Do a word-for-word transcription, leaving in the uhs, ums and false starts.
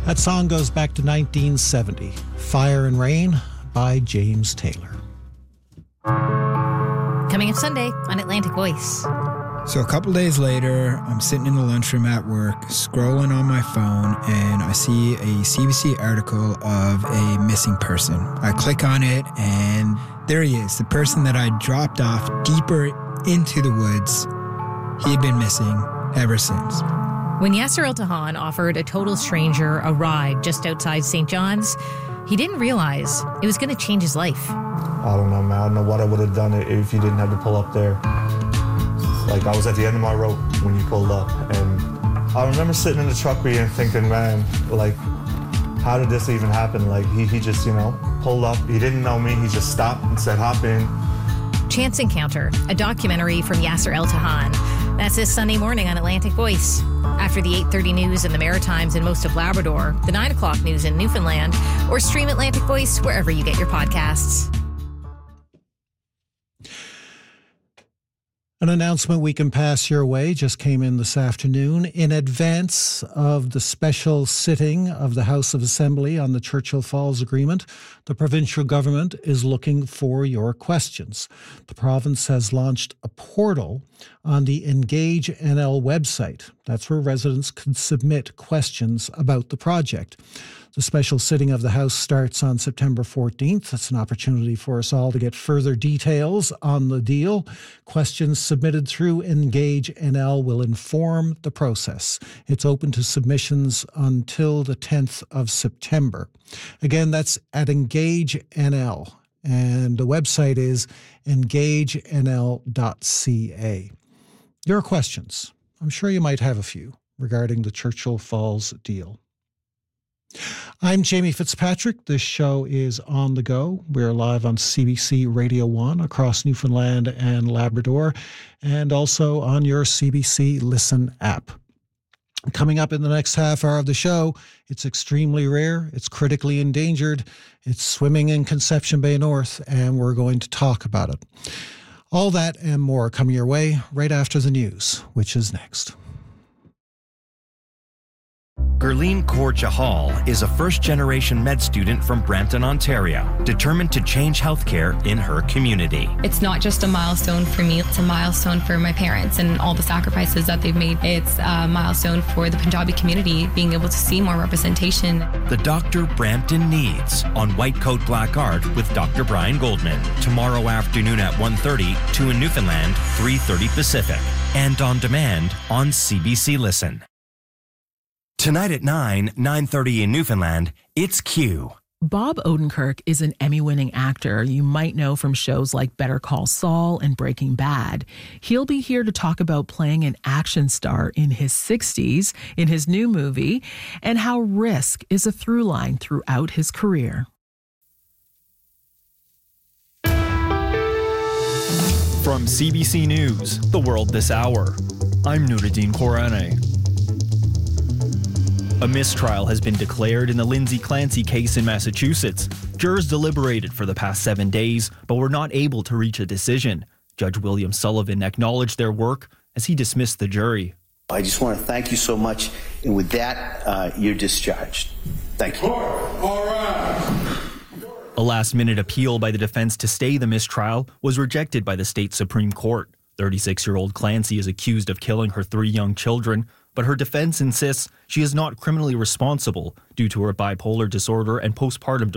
That song goes back to nineteen seventy. Fire and Rain by James Taylor. Coming up Sunday on Atlantic Voice. So a couple days later, I'm sitting in the lunchroom at work, scrolling on my phone, and I see a C B C article of a missing person. I click on it, and there he is, the person that I dropped off deeper into the woods. He had been missing ever since. When Yasser El-Tahan offered a total stranger a ride just outside Saint John's, he didn't realize it was going to change his life. I don't know, man. I don't know what I would have done if you didn't have to pull up there. Like, I was at the end of my rope when you pulled up. And I remember sitting in the truck with you and thinking, man, like, how did this even happen? Like, he, he just, you know, pulled up. He didn't know me. He just stopped and said, hop in. Chance Encounter, a documentary from Yasser El-Tahan. That's this Sunday morning on Atlantic Voice. After the eight thirty news in the Maritimes and most of Labrador, the nine o'clock news in Newfoundland, or stream Atlantic Voice wherever you get your podcasts. An announcement we can pass your way just came in this afternoon. In advance of the special sitting of the House of Assembly on the Churchill Falls Agreement, the provincial government is looking for your questions. The province has launched a portal on the Engage N L website. That's where residents can submit questions about the project. The special sitting of the House starts on September fourteenth. It's an opportunity for us all to get further details on the deal. Questions submitted through Engage N L will inform the process. It's open to submissions until the tenth of September. Again, that's at Engage N L, and the website is engage n l dot c a. Your questions. I'm sure you might have a few regarding the Churchill Falls deal. I'm Jamie Fitzpatrick. This show is On the Go. We're live on C B C Radio one across Newfoundland and Labrador, and also on your C B C Listen app. Coming up in the next half hour of the show, it's extremely rare, it's critically endangered, it's swimming in Conception Bay North, and we're going to talk about it. All that and more coming your way right after the news, which is next. Gurleen Kaur Chahal is a first-generation med student from Brampton, Ontario, determined to change healthcare in her community. It's not just a milestone for me, it's a milestone for my parents and all the sacrifices that they've made. It's a milestone for the Punjabi community, being able to see more representation. The Doctor Brampton Needs on White Coat Black Art with Doctor Brian Goldman. Tomorrow afternoon at one thirty, two in Newfoundland, three thirty Pacific. And on demand on C B C Listen. Tonight at nine, nine thirty in Newfoundland, it's Q. Bob Odenkirk is an Emmy-winning actor you might know from shows like Better Call Saul and Breaking Bad. He'll be here to talk about playing an action star in his sixties in his new movie and how risk is a through line throughout his career. From C B C News, The World This Hour, I'm Nuruddin Korane. A mistrial has been declared in the Lindsay Clancy case in Massachusetts. Jurors deliberated for the past seven days, but were not able to reach a decision. Judge William Sullivan acknowledged their work as he dismissed the jury. I just want to thank you so much, and with that, uh, you're discharged. Thank you. All right. A last-minute appeal by the defense to stay the mistrial was rejected by the state Supreme Court. thirty-six-year-old Clancy is accused of killing her three young children, but her defense insists she is not criminally responsible due to her bipolar disorder and postpartum